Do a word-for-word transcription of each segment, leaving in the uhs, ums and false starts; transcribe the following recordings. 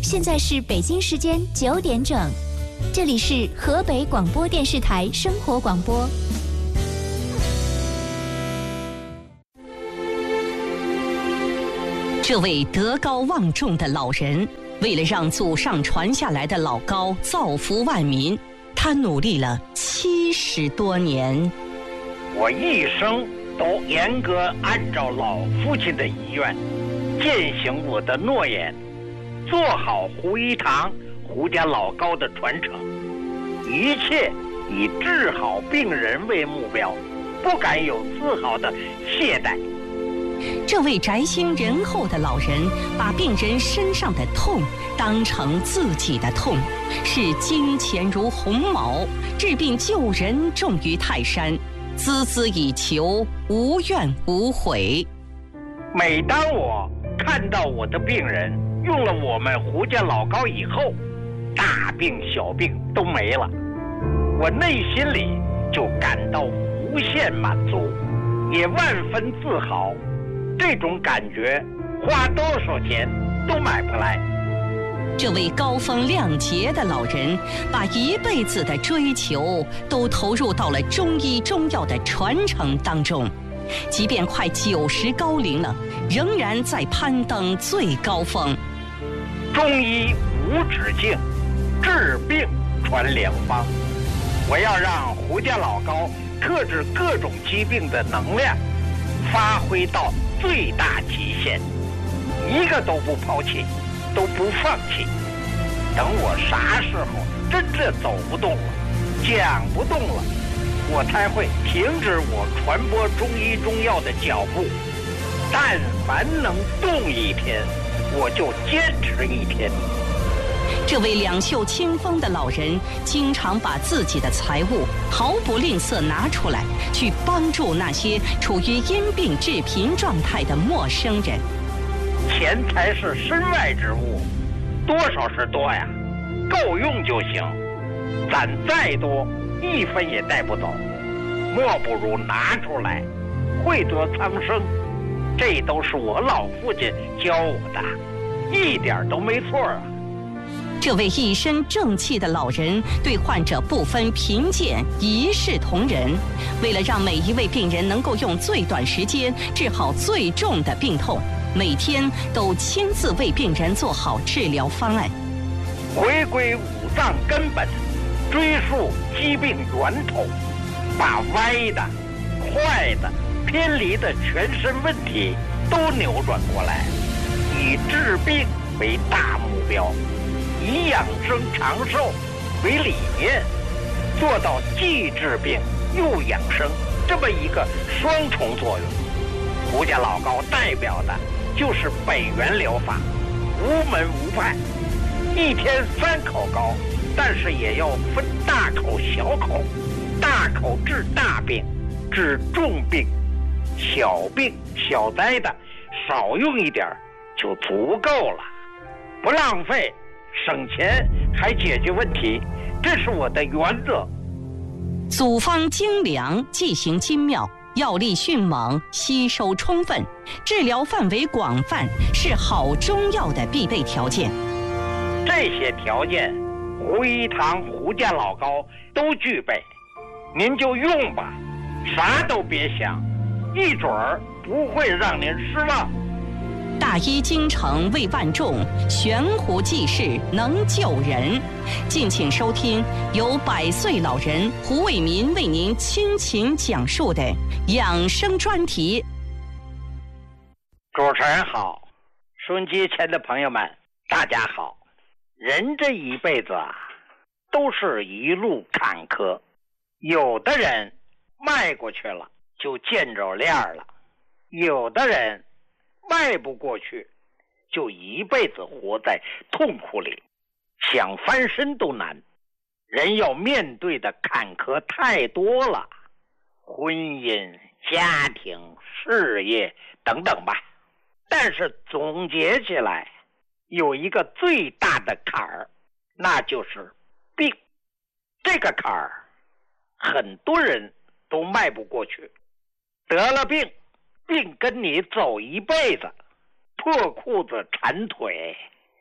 现在是北京时间九点整，这里是河北广播电视台生活广播。 这位德高望重的老人，为了让祖上传下来的老高造福万民，他努力了七十多年。 我一生都严格按照老父亲的遗愿，践行我的诺言，做好胡一堂胡家老高的传承，一切以治好病人为目标，不敢有丝毫的懈怠。 这位宅心仁厚的老人，把病人身上的痛当成自己的痛，视金钱如鸿毛，治病救人重于泰山，孜孜以求，无怨无悔。 每当我看到我的病人用了我们胡家老高以后，大病小病都没了，我内心里就感到无限满足，也万分自豪。这种感觉花多少钱都买不来。 这位高风亮节的老人，把一辈子的追求都投入到了中医中药的传承当中，即便快九十高龄了，仍然在攀登最高峰。 中医无止境，治病传良方。我要让胡家老高克制各种疾病的能量发挥到最大极限，一个都不抛弃，都不放弃。等我啥时候真正走不动了，讲不动了，我才会停止我传播中医中药的脚步。但凡能动一天，我就坚持一天。 这位两袖清风的老人，经常把自己的财物毫不吝啬拿出来，去帮助那些处于因病致贫状态的陌生人。 钱财是身外之物，多少是多呀，够用就行。攒再多，一分也带不走，莫不如拿出来，惠泽苍生。这都是我老父亲教我的，一点都没错啊。 这位一身正气的老人对患者不分贫贱，一视同仁。为了让每一位病人能够用最短时间治好最重的病痛，每天都亲自为病人做好治疗方案。 回归五脏根本，追溯疾病源头，把歪的、坏的、偏离的全身问题都扭转过来，以治病为大目标，以养生长寿为理念，做到既治病又养生这么一个双重作用。胡家老高代表的就是北元疗法，无门无派，一天三口膏，但是也要分大口小口，大口治大病，治重病，小病小灾的少用一点就足够了，不浪费，省钱还解决问题，这是我的原则。 组方精良，剂型精妙，药力迅猛，吸收充分，治疗范围广泛，是好中药的必备条件。 这些条件，胡一堂胡家老高都具备，您就用吧，啥都别想，一准儿不会让您失望。 大医精诚为万众，悬壶济世能救人。敬请收听由百岁老人胡卫民为您倾情讲述的养生专题。 主持人好，收音机前的朋友们大家好。人这一辈子啊，都是一路坎坷，有的人迈过去了就见着亮了，有的人迈不过去，就一辈子活在痛苦里，想翻身都难。人要面对的坎坷太多了，婚姻、家庭、事业等等吧。但是总结起来，有一个最大的坎儿，那就是病。这个坎儿，很多人都迈不过去。得了病，病跟你走一辈子，破裤子缠腿，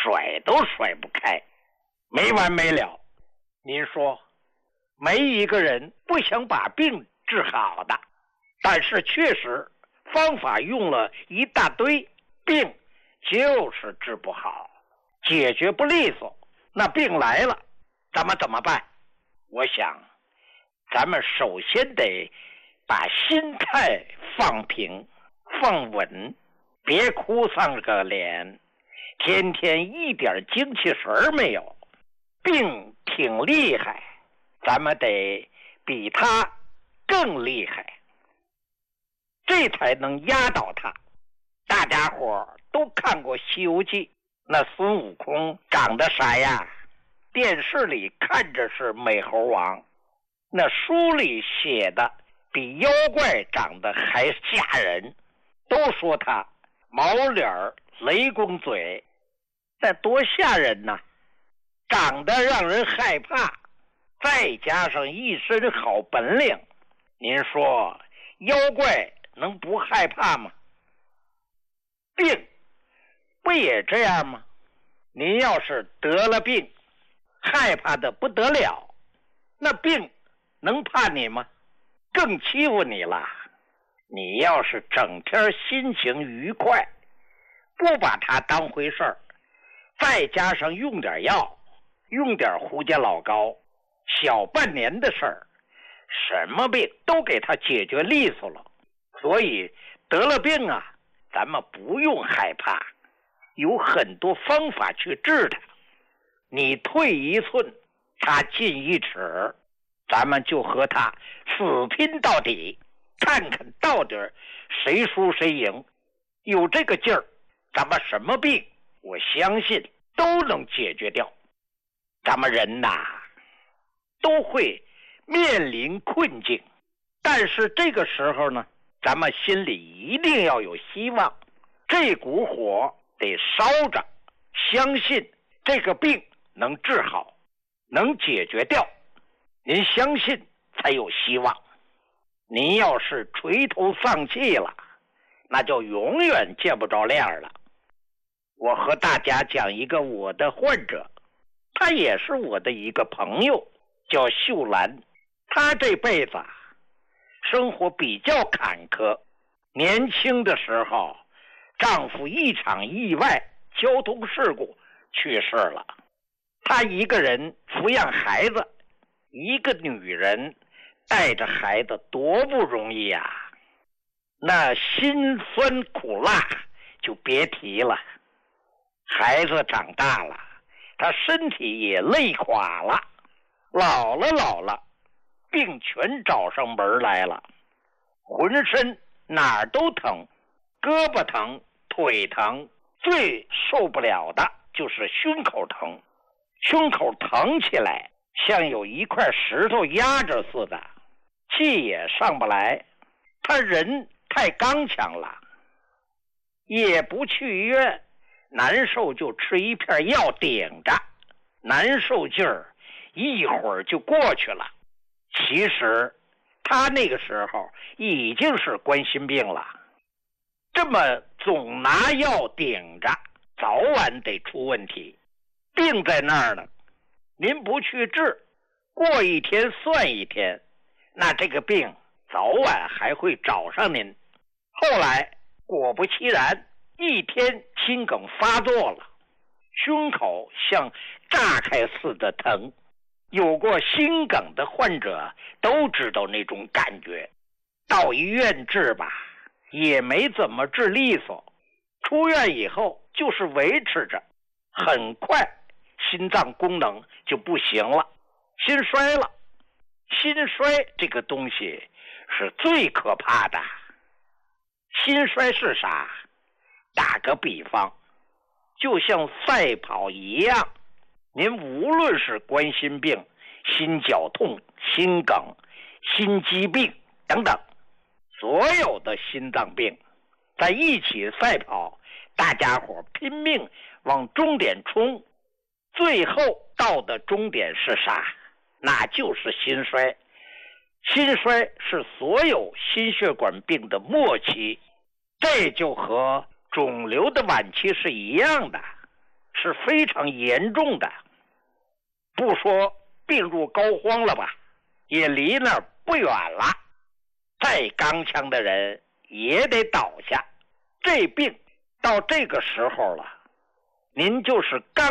甩都甩不开，没完没了。您说，没一个人不想把病治好的，但是确实方法用了一大堆，病就是治不好，解决不利索。那病来了，咱们怎么办？我想咱们首先得把心态放平放稳，别哭丧个脸，天天一点精气神没有。病挺厉害，咱们得比他更厉害，这才能压倒他。大家伙都看过《西游记》，那孙悟空长得啥呀？电视里看着是美猴王，那书里写的比妖怪长得还吓人，都说他毛脸雷公嘴，那多吓人呐！长得让人害怕，再加上一身好本领，您说妖怪能不害怕吗？病不也这样吗？您要是得了病，害怕的不得了，那病能怕你吗？更欺负你了。你要是整天心情愉快，不把它当回事儿，再加上用点药，用点胡家老膏，小半年的事儿，什么病都给他解决利索了。所以得了病啊，咱们不用害怕，有很多方法去治它。你退一寸，他进一尺，咱们就和他死拼到底，看看到底谁输谁赢。有这个劲儿，咱们什么病我相信都能解决掉。咱们人呐，都会面临困境，但是这个时候呢，咱们心里一定要有希望，这股火得烧着，相信这个病能治好，能解决掉。您相信才有希望。您要是垂头丧气了，那就永远见不着亮了。我和大家讲一个我的患者，他也是我的一个朋友，叫秀兰。她这辈子生活比较坎坷，年轻的时候丈夫一场意外交通事故去世了，她一个人抚养孩子，一个女人带着孩子多不容易啊，那辛酸苦辣就别提了。孩子长大了，他身体也累垮了，老了老了，病全找上门来了，浑身哪儿都疼，胳膊疼，腿疼，最受不了的就是胸口疼。胸口疼起来像有一块石头压着似的，气也上不来。他人太刚强了，也不去医院，难受就吃一片药顶着，难受劲儿一会儿就过去了。其实他那个时候已经是冠心病了，这么总拿药顶着，早晚得出问题。病在那儿呢，您不去治，过一天算一天，那这个病早晚还会找上您。后来果不其然，一天心梗发作了，胸口像炸开似的疼。有过心梗的患者都知道那种感觉。到医院治吧，也没怎么治利索，出院以后就是维持着，很快心脏功能就不行了，心衰了。心衰这个东西是最可怕的。心衰是啥？打个比方，就像赛跑一样，您无论是冠心病、心绞痛、心梗、心肌病等等，所有的心脏病在一起赛跑，大家伙拼命往终点冲，最后到的终点是啥？那就是心衰。心衰是所有心血管病的末期，这就和肿瘤的晚期是一样的。 是非常严重的，不说病入膏肓了吧，也离那儿不远了。再刚强的人也得倒下。这病到这个时候了，您就是刚